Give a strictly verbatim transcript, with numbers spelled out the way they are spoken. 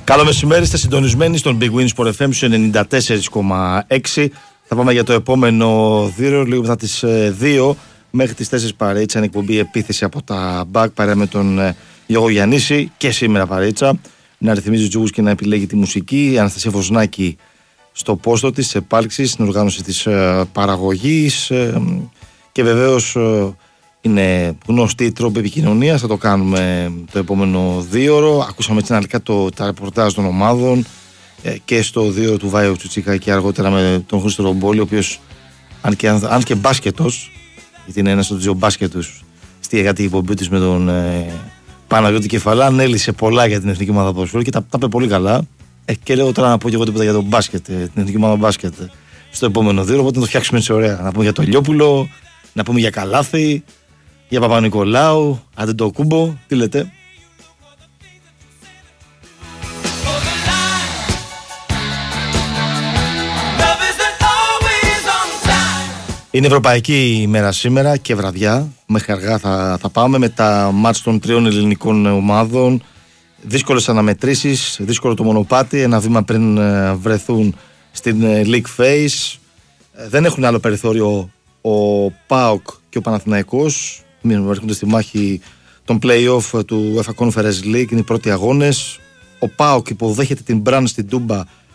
Καλό μεσημέρι, είστε συντονισμένοι στον Big Win Sport εφ εμ ενενήντα τέσσερα κόμμα έξι. Θα πάμε για το επόμενο δύο, λίγο μετά τις δύο μέχρι τις τέσσερις παρέτσα. Είναι εκπομπή επίθεση από τα μπακ παρέα με τον Γιώργο Γιαννίση και σήμερα παρέτσα. Να ρυθμίζει τζούγους και να επιλέγει τη μουσική. Η Αναστασία Βοσνάκη στο πόστο της επάλξης, στην οργάνωση της παραγωγής και βεβαίως είναι γνωστή τρόποι επικοινωνίας. Θα το κάνουμε το επόμενο δίωρο. Ακούσαμε έτσι αναλυτικά το, τα ρεπορτάζ των ομάδων και στο δύο του Βάιο Τσουτσίκα και αργότερα με τον Χρήστο Ρομπόλη, ο οποίος αν και, αν και μπάσκετος, γιατί είναι ένας από τους δύο μπάσκετους στη εργατική εκπομπή της με τον ε, Παναγιώτη Κεφαλά, ανέλησε πολλά για την εθνική ομάδα ποδοσφαίρου και τα, τα είπε πολύ καλά. Ε, και λέω τώρα να πω και εγώ τίποτα για τον μπάσκετ, την εθνική ομάδα μπάσκετ στο επόμενο δίωρο. Οπότε να το φτιάξουμε έτσι ωραία. Να πούμε για τον Λιόπουλο, να πούμε για Καλάθι, για Παπα-Νικολάου, Αντετοκούμπο, τι λέτε? Είναι Ευρωπαϊκή ημέρα σήμερα και βραδιά. Μέχρι αργά θα, θα πάμε με τα μάτς των τριών ελληνικών ομάδων. Δύσκολες αναμετρήσεις, δύσκολο το μονοπάτι. Ένα βήμα πριν βρεθούν στην League Phase. Δεν έχουν άλλο περιθώριο ο ΠΑΟΚ και ο Παναθηναϊκός. Μην έρχονται στη μάχη των play-off του UEFA Conference League. Είναι οι πρώτοι αγώνες. Ο ΠΑΟΚ υποδέχεται την Μπραν στην Τούμπα